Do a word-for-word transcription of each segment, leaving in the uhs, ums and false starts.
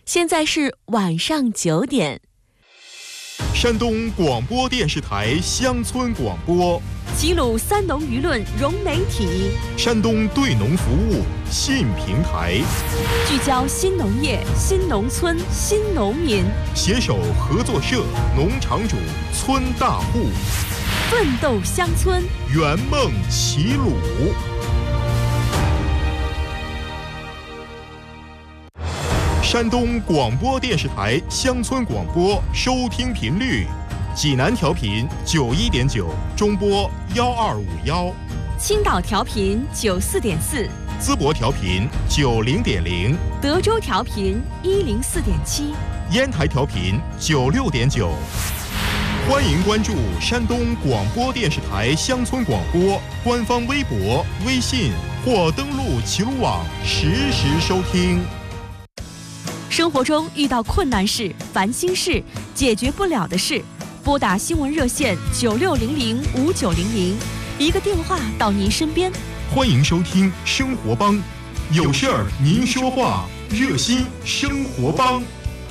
现在是晚上九点。 山东广播电视台乡村广播， 齐鲁三农舆论融媒体， 山东对农服务新平台， 聚焦新农业、新农村、新农民， 携手合作社、农场主、村大户， 奋斗乡村， 圆梦齐鲁。山东广播电视台乡村广播收听频率：济南调频九一点九，中波幺二五幺； 青岛调频九四点四， 淄博调频九零点零， 德州调频一零四点七， 烟台调频九六点九。欢迎关注山东广播电视台乡村广播官方微博、微信或登录齐鲁网实时收听。 生活中遇到困难事、烦心事、解决不了的事，拨打新闻热线九六零零五九零零，一个电话到您身边。 欢迎收听生活帮，有事儿您说话，热心生活帮。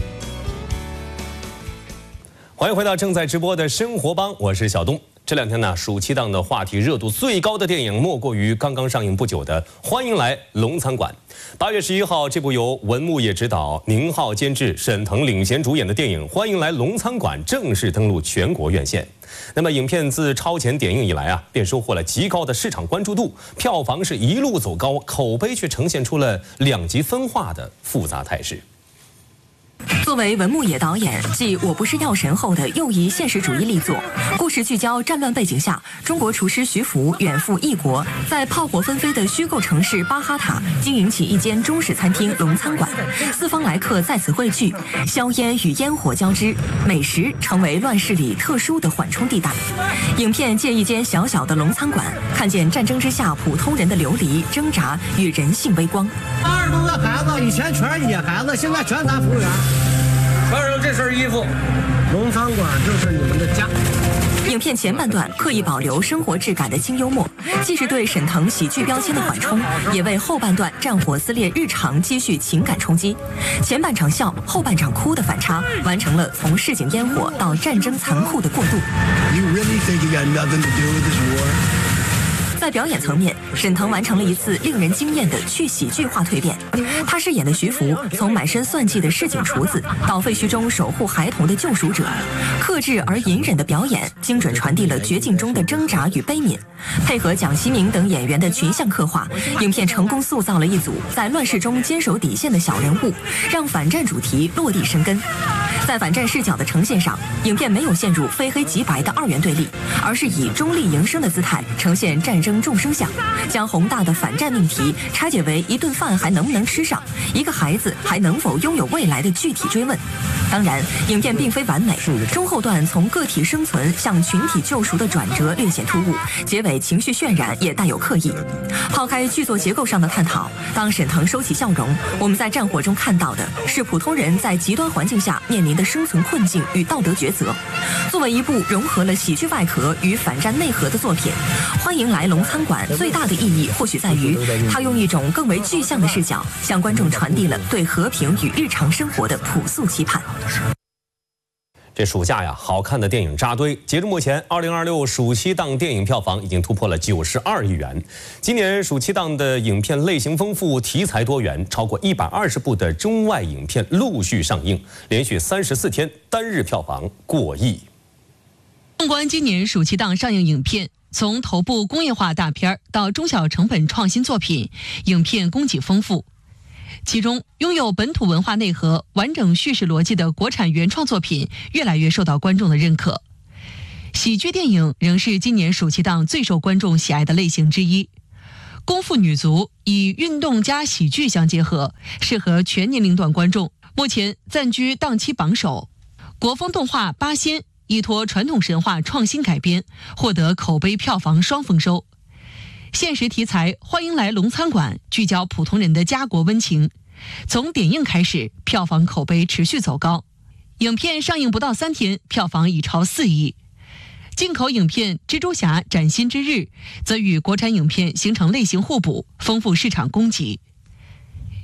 欢迎回到正在直播的生活帮，我是小东。这两天呢，暑期档的话题热度最高的电影，莫过于刚刚上映不久的《欢迎来龙餐馆》。八月十一号，这部由文牧野执导、宁浩监制、沈腾领衔主演的电影《欢迎来龙餐馆》正式登陆全国院线。那么，影片自超前点映以来啊，便收获了极高的市场关注度，票房是一路走高，口碑却呈现出了两极分化的复杂态势。 作为文牧野导演继《我不是药神》后的又一现实主义力作，故事聚焦战乱背景下，中国厨师徐福远赴异国，在炮火纷飞的虚构城市巴哈塔经营起一间中式餐厅龙餐馆，四方来客在此汇聚，硝烟与烟火交织，美食成为乱世里特殊的缓冲地带。影片借一间小小的龙餐馆，看见战争之下普通人的流离挣扎与人性微光。 二十多个孩子，以前全是野孩子，现在全咱服务员。穿上这身衣服，龙餐馆就是你们的家。 影片前半段刻意保留生活质感的轻幽默，既是对沈腾喜剧标签的缓冲，也为后半段战火撕裂日常积蓄情感冲击。前半场笑，后半场哭的反差，完成了从市井烟火到战争残酷的过渡。 You really think you got nothing to do with this war? 在表演层面，沈腾完成了一次令人惊艳的去喜剧化蜕变。他饰演的徐福，从满身算计的市井厨子，到废墟中守护孩童的救赎者，克制而隐忍的表演，精准传递了绝境中的挣扎与悲悯。配合蒋锡明等演员的群像刻画，影片成功塑造了一组在乱世中坚守底线的小人物，让反战主题落地生根。在反战视角的呈现上，影片没有陷入非黑即白的二元对立，而是以中立营生的姿态呈现战争众生相，将宏大的反战命题拆解为一顿饭还能不能吃上，一个孩子还能否拥有未来的具体追问。当然，影片并非完美，中后段从个体生存向群体救赎的转折略显突兀，结尾情绪渲染也带有刻意。抛开剧作结构上的探讨，当沈腾收起笑容，我们在战火中看到的是普通人在极端环境下面临的生存困境与道德抉择。作为一部融合了喜剧外壳与反战内核的作品，欢迎来龙餐馆最大的意义或许在于，它用一种更为具象的视角，向观众传递了对和平与日常生活的朴素期盼。 这暑假呀，好看的电影扎堆。截至目前，二零二六暑期档电影票房已经突破了九十二亿元。今年暑期档的影片类型丰富，题材多元，超过一百二十部的中外影片陆续上映，连续三十四天单日票房过亿。 纵观今年暑期档上映影片，从头部工业化大片到中小成本创新作品，影片供给丰富。其中，拥有本土文化内核、完整叙事逻辑的国产原创作品越来越受到观众的认可。喜剧电影仍是今年暑期档最受观众喜爱的类型之一。功夫女足以运动加喜剧相结合，适合全年龄段观众，目前暂居档期榜首。国风动画《八仙》依托传统神话创新改编，获得口碑票房双丰收。现实题材《欢迎来龙餐馆》聚焦普通人的家国温情，从点映开始，票房口碑持续走高。影片上映不到三天，票房已超四亿。进口影片《蜘蛛侠：崭新之日》则与国产影片形成类型互补，丰富市场供给。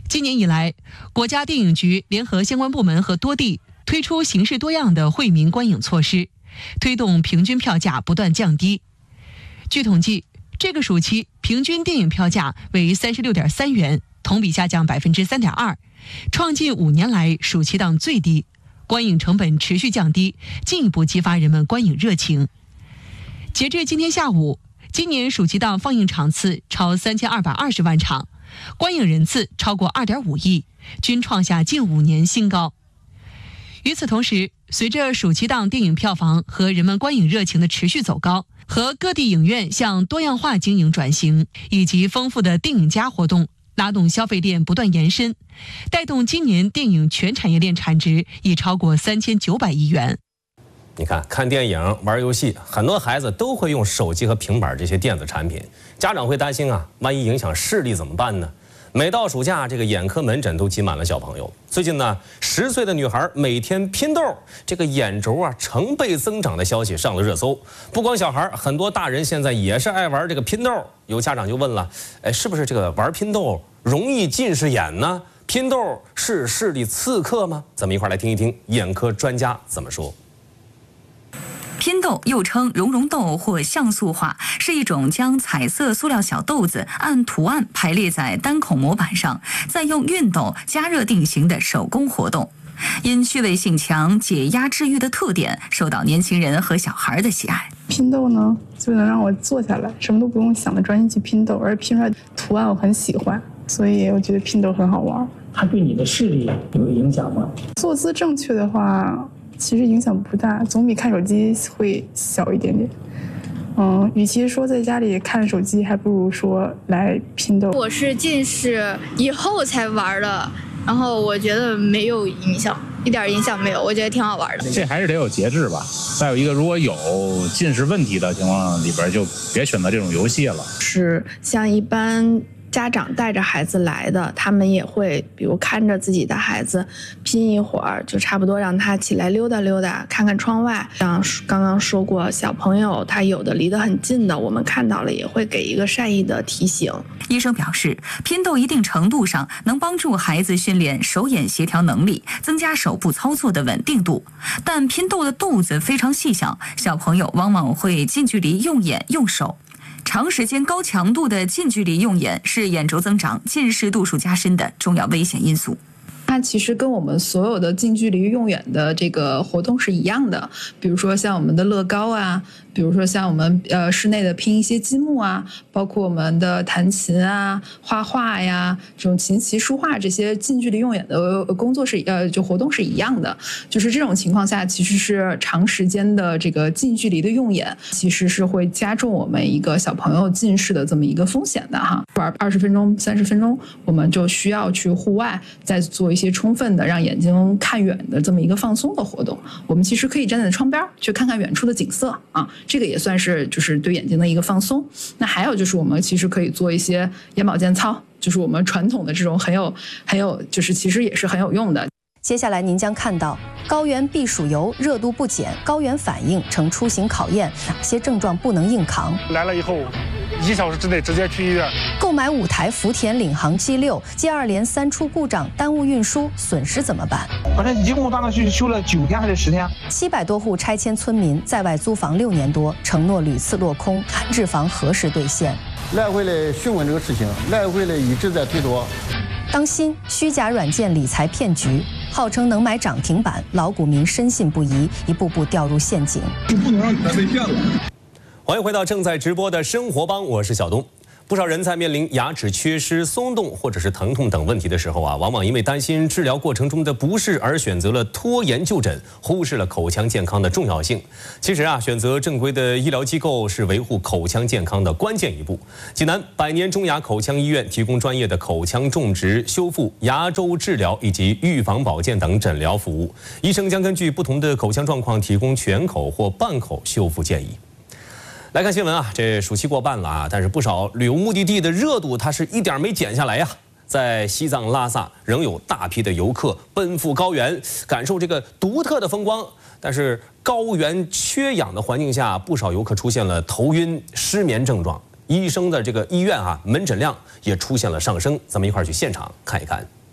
今年以来，国家电影局联合相关部门和多地推出形式多样的惠民观影措施，推动平均票价不断降低。据统计，这个暑期平均电影票价为三十六点三元，同比下降百分之三点二，创近五年来暑期档最低。观影成本持续降低，进一步激发人们观影热情。截至今天下午，今年暑期档放映场次超三千二百二十万场，观影人次超过二点五亿，均创下近五年新高。与此同时，随着暑期档电影票房和人们观影热情的持续走高，和各地影院向多样化经营转型，以及丰富的电影加活动，拉动消费链不断延伸，带动今年电影全产业链产值已超过三千九百亿元。 你看，看电影、玩游戏，很多孩子都会用手机和平板这些电子产品，家长会担心啊，万一影响视力怎么办呢？每到暑假，这个眼科门诊都挤满了小朋友。最近呢，十岁的女孩每天拼豆，这个眼轴啊成倍增长的消息上了热搜。不光小孩，很多大人现在也是爱玩这个拼豆。有家长就问了，哎，是不是这个玩拼豆容易近视眼呢？拼豆是视力刺客吗？咱们一块来听一听眼科专家怎么说。 拼豆又称熔融豆或像素画，是一种将彩色塑料小豆子按图案排列在单孔模板上，再用熨斗加热定型的手工活动。因趣味性强、解压治愈的特点，受到年轻人和小孩的喜爱。 拼豆呢，就能让我坐下来，什么都不用想的专心去拼豆，而拼出来图案我很喜欢，所以我觉得拼豆很好玩。 它对你的视力有影响吗？ 坐姿正确的话，其实影响不大，总比看手机会小一点点。嗯，与其说在家里看手机，还不如说来拼豆。 我是近视以后才玩的，然后我觉得没有影响，一点影响没有，我觉得挺好玩的。 这还是得有节制吧。再有一个，如果有近视问题的情况里边，就别选择这种游戏了。 是像一般家长带着孩子来的，他们也会比如看着自己的孩子拼一会儿，就差不多让他起来溜达溜达，看看窗外。像刚刚说过，小朋友他有的离得很近的，我们看到了也会给一个善意的提醒。 医生表示，拼豆一定程度上能帮助孩子训练手眼协调能力，增加手部操作的稳定度。但拼豆的豆子非常细小，小朋友往往会近距离用眼用手。长时间高强度的近距离用眼是眼轴增长、近视度数加深的重要危险因素。 它其实跟我们所有的近距离用眼的这个活动是一样的，比如说像我们的乐高啊，比如说像我们呃室内的拼一些积木啊，包括我们的弹琴啊、画画呀，这种琴棋书画这些近距离用眼的工作是呃就活动是一样的。就是这种情况下，其实是长时间的这个近距离的用眼，其实是会加重我们一个小朋友近视的这么一个风险的哈。玩二十分钟、三十分钟，我们就需要去户外再做一些充分的让眼睛看远的这么一个放松的活动。我们其实可以站在窗边去看看远处的景色啊，这个也算是就是对眼睛的一个放松。那还有就是我们其实可以做一些眼保健操，就是我们传统的这种很有很有就是其实也是很有用的。 接下来您将看到高原避暑游热度不减，高原反应成出行考验，哪些症状不能硬扛？ 来了以后，一小时之内直接去医院。 购买五台福田领航 G 六，接二连三出故障，耽误运输，损失怎么办？ 反正一共当时去修了九天还是十天。 七百多户拆迁村民在外租房六年多，承诺屡次落空，安置房何时兑现？ 来回来询问这个事情，来回来一直在推脱。 当心虚假软件理财骗局，号称能买涨停板，老股民深信不疑，一步步掉入陷阱。 就不能让你再被骗了。 欢迎回到正在直播的生活帮，我是小东。不少人在面临牙齿缺失、松动或者是疼痛等问题的时候啊，往往因为担心治疗过程中的不适而选择了拖延就诊，忽视了口腔健康的重要性。其实啊，选择正规的医疗机构是维护口腔健康的关键一步。济南百年中牙口腔医院提供专业的口腔种植、修复、牙周治疗以及预防保健等诊疗服务，医生将根据不同的口腔状况提供全口或半口修复建议。来看新闻啊，这暑期过半了啊，但是不少旅游目的地的热度它是一点没减下来呀。在西藏拉萨，仍有大批的游客奔赴高原，感受这个独特的风光。但是高原缺氧的环境下，不少游客出现了头晕、失眠症状，医生的这个医院啊，门诊量也出现了上升。咱们一块儿去现场看一看。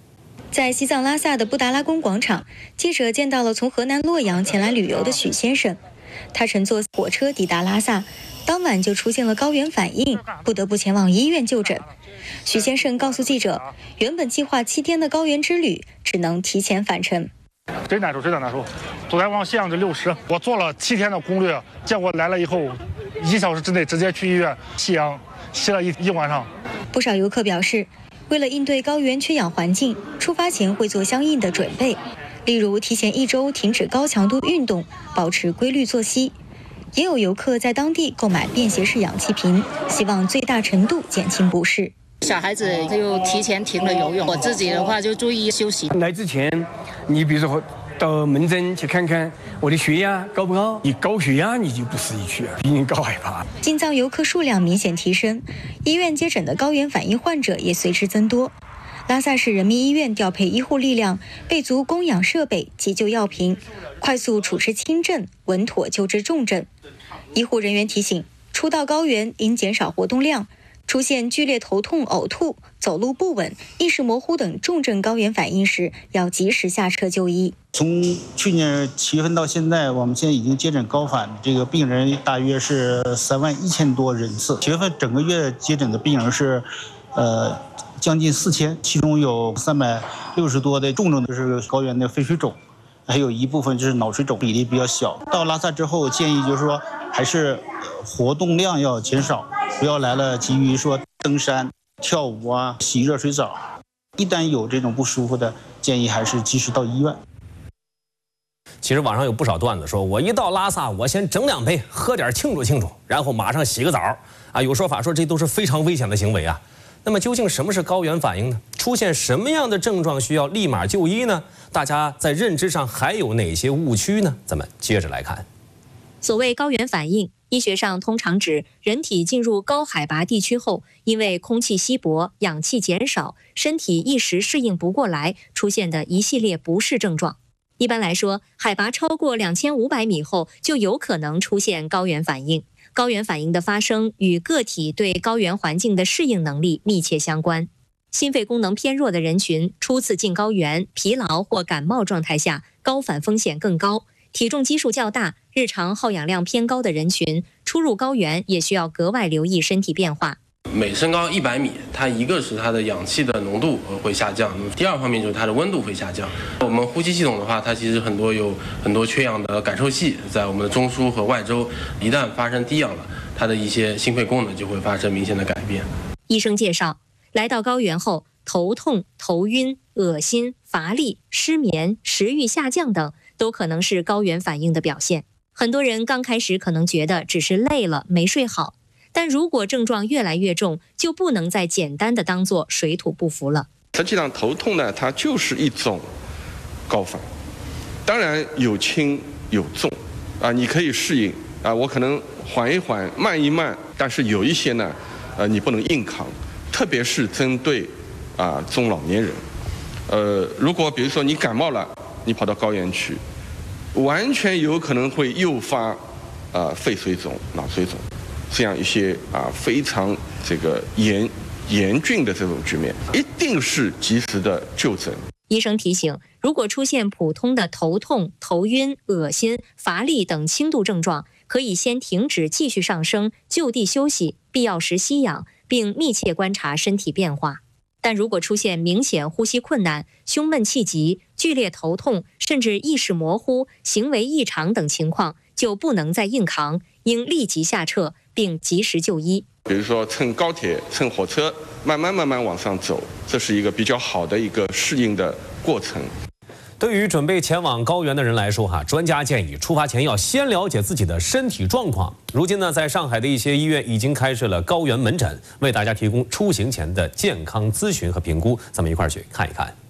在西藏拉萨的布达拉宫广场，记者见到了从河南洛阳前来旅游的许先生。他乘坐火车抵达拉萨，当晚就出现了高原反应，不得不前往医院就诊。许先生告诉记者，原本计划七天的高原之旅只能提前返程。 真难受，真的难受。昨天往咸阳这六十，我做了七天的攻略，结果来了以后，一小时之内直接去医院吸氧，吸了一一晚上。 不少游客表示，为了应对高原缺氧环境，出发前会做相应的准备，例如提前一周停止高强度运动，保持规律作息。也有游客在当地购买便携式氧气瓶，希望最大程度减轻不适。 小孩子就提前停了游泳，我自己的话就注意休息。 来之前，你比如说到门诊去看看我的血压高不高，你高血压你就不适宜去，毕竟高海拔。 进藏游客数量明显提升，医院接诊的高原反应患者也随之增多。拉萨市人民医院调配医护力量，备足供氧设备、急救药品，快速处置轻症，稳妥救治重症。医护人员提醒，初到高原应减少活动量，出现剧烈头痛、呕吐、走路不稳、意识模糊等重症高原反应时，要及时下车就医。 从去年七月份到现在，我们现在已经接诊高反这个病人大约是三万一千多人次。七月份整个月接诊的病人是，呃，将近四千，其中有三百六十多的重症的是高原的肺水肿，还有一部分就是脑水肿，比例比较小。到拉萨之后，建议就是说还是活动量要减少，不要来了急于说登山、跳舞啊、洗热水澡。一旦有这种不舒服的，建议还是及时到医院。 其实网上有不少段子说，我一到拉萨，我先整两杯，喝点庆祝庆祝，然后马上洗个澡啊。有说法说这都是非常危险的行为啊。那么究竟什么是高原反应呢？出现什么样的症状需要立马就医呢？大家在认知上还有哪些误区呢？咱们接着来看。 所谓高原反应，医学上通常指人体进入高海拔地区后，因为空气稀薄、氧气减少，身体一时适应不过来，出现的一系列不适症状。一般来说，海拔超过两千五百米后，就有可能出现高原反应。高原反应的发生与个体对高原环境的适应能力密切相关。心肺功能偏弱的人群初次进高原，疲劳或感冒状态下，高反风险更高。体重基数较大、日常耗氧量偏高的人群，出入高原也需要格外留意身体变化。 每升高一百米，它一个是它的氧气的浓度会下降，第二方面就是它的温度会下降。我们呼吸系统的话，它其实很多有很多缺氧的感受器在我们的中枢和外周，一旦发生低氧了，它的一些心肺功能就会发生明显的改变。 医生介绍，来到高原后，头痛、头晕、恶心、乏力、失眠、食欲下降等都可能是高原反应的表现。很多人刚开始可能觉得只是累了，没睡好。但如果症状越来越重，就不能再简单的当作水土不服了。 实际上，头痛呢，它就是一种高反，当然有轻有重，啊，你可以适应啊，我可能缓一缓、慢一慢，但是有一些呢，呃，你不能硬扛，特别是针对啊中老年人，呃，如果比如说你感冒了，你跑到高原去，完全有可能会诱发啊肺水肿、脑水肿。这样一些啊非常这个严严峻的这种局面，一定是及时的就诊。 医生提醒，如果出现普通的头痛、头晕、恶心、乏力等轻度症状，可以先停止继续上升，就地休息，必要时吸氧，并密切观察身体变化。但如果出现明显呼吸困难、胸闷气急、剧烈头痛，甚至意识模糊、行为异常等情况，就不能再硬扛，应立即下撤，并及时就医。 比如说乘高铁、乘火车，慢慢慢慢往上走，这是一个比较好的一个适应的过程。 对于准备前往高原的人来说，哈，专家建议出发前要先了解自己的身体状况。如今呢，在上海的一些医院已经开设了高原门诊，为大家提供出行前的健康咨询和评估。咱们一块儿去看一看。